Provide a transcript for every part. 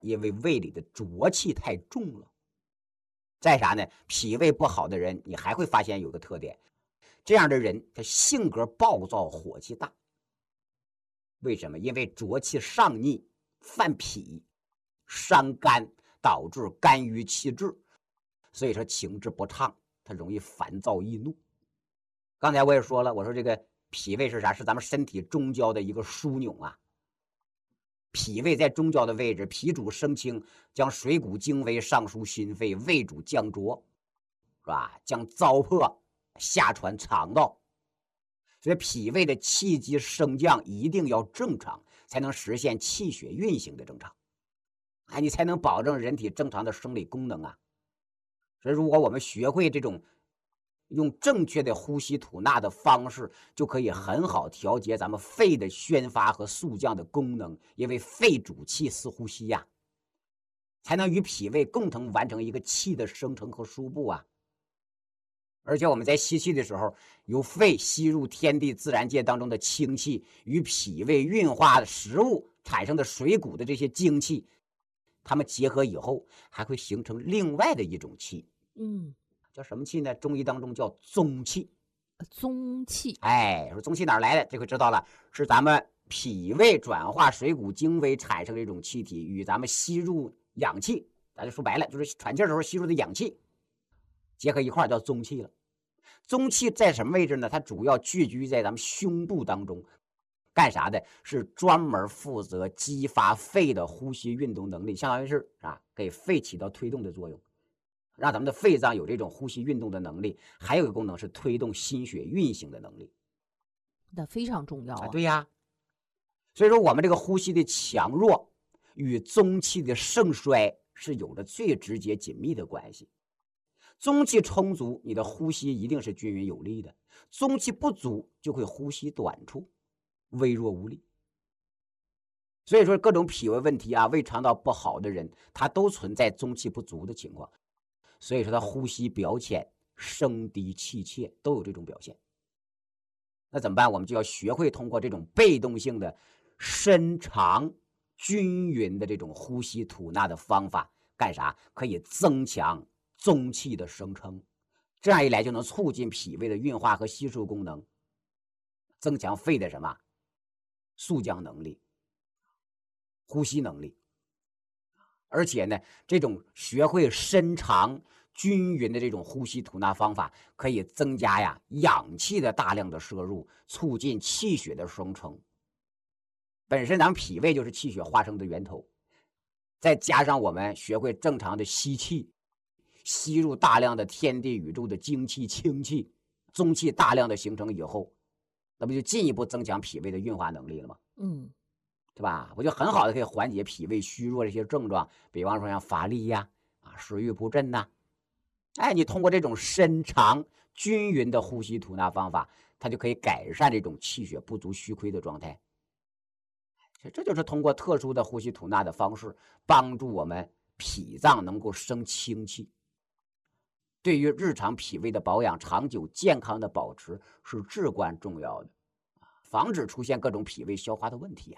因为胃里的浊气太重了。再啥呢？脾胃不好的人，你还会发现有个特点，这样的人他性格暴躁，火气大。为什么？因为浊气上逆，犯脾，伤肝，导致肝郁气滞，所以说情志不畅，他容易烦躁易怒。刚才我也说了，我说这个脾胃是啥？是咱们身体中焦的一个枢纽啊。脾胃在中焦的位置，脾主升清，将水谷精微上输心肺；胃主降浊，是吧？将糟粕下传肠道。所以脾胃的气机升降一定要正常，才能实现气血运行的正常，你才能保证人体正常的生理功能啊。所以如果我们学会这种用正确的呼吸吐纳的方式，就可以很好调节咱们肺的宣发和肃降的功能，因为肺主气司呼吸呀，才能与脾胃共同完成一个气的生成和输布啊。而且我们在吸气的时候，由肺吸入天地自然界当中的清气，与脾胃运化的食物产生的水谷的这些精气，它们结合以后，还会形成另外的一种气。叫什么气呢？中医当中叫宗气。 宗气， 说宗气哪儿来的？这回知道了，是咱们脾胃转化水谷精微产生的一种气体，与咱们吸入氧气，咱就说白了，就是喘气的时候吸入的氧气结合一块，叫宗气了。宗气在什么位置呢？它主要聚居在咱们胸部当中，干啥的？是专门负责激发肺的呼吸运动能力，相当于是给肺起到推动的作用，让咱们的肺脏有这种呼吸运动的能力。还有一个功能是推动心血运行的能力， 那非常重要啊。 对呀，所以说我们这个呼吸的强弱与宗气的盛衰是有着最直接紧密的关系。宗气充足，你的呼吸一定是均匀有力的；宗气不足，就会呼吸短促，微弱无力。所以说，各种脾胃问题胃肠道不好的人，他都存在宗气不足的情况。所以说，他呼吸表浅、声低气切，都有这种表现。那怎么办？我们就要学会通过这种被动性的深长均匀的这种呼吸吐纳的方法，干啥？可以增强宗气的生成，这样一来就能促进脾胃的运化和吸收功能，增强肺的什么肃降能力、呼吸能力。而且呢，这种学会深长均匀的这种呼吸吐纳方法，可以增加氧气的大量的摄入，促进气血的生成。本身咱们脾胃就是气血化生的源头，再加上我们学会正常的吸气，吸入大量的天地宇宙的精气清气，宗气大量的形成以后，那不就进一步增强脾胃的运化能力了吗？对吧？我就很好的可以缓解脾胃虚弱这些症状，比方说像乏力食欲不振你通过这种深长均匀的呼吸吐纳方法，它就可以改善这种气血不足虚亏的状态。这就是通过特殊的呼吸吐纳的方式，帮助我们脾脏能够生清气，对于日常脾胃的保养、长久健康的保持是至关重要的，防止出现各种脾胃消化的问题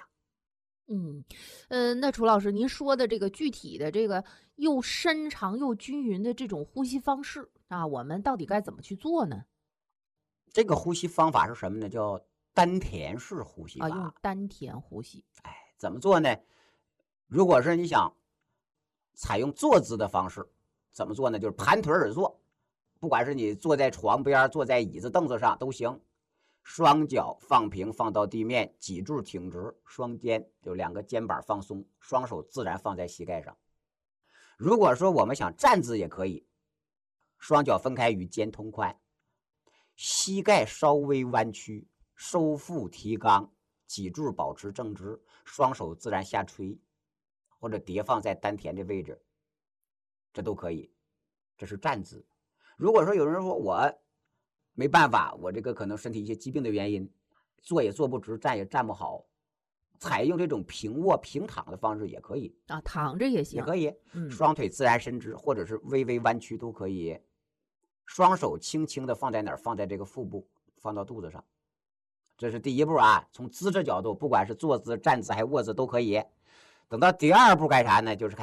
那楚老师，您说的这个具体的这个又深长又均匀的这种呼吸方式我们到底该怎么去做呢？ 这个呼吸方法是什么呢？叫丹田式呼吸法。 用丹田呼吸。 怎么做呢？如果是你想采用坐姿的方式，怎么做呢？就是盘腿而坐，不管是你坐在床边、坐在椅子凳子上都行。双脚放平，放到地面，脊柱挺直，双肩就两个肩膀放松，双手自然放在膝盖上。如果说我们想站姿也可以，双脚分开与肩同宽，膝盖稍微弯曲，收腹提肛，脊柱保持正直，双手自然下垂，或者叠放在丹田的位置，这都可以。这是站姿。如果说有人说我没办法，我这个可能身体一些疾病的原因，坐也坐不直，站也站不好，采用这种平卧平躺的方式也可以躺着也行， 也可以。双腿自然伸直，或者是微微弯曲都可以。双手轻轻的放在哪儿？放在这个腹部，放到肚子上。这是第一步从姿势角度，不管是坐姿、站姿还是卧姿都可以。 等到第二步干啥呢？就是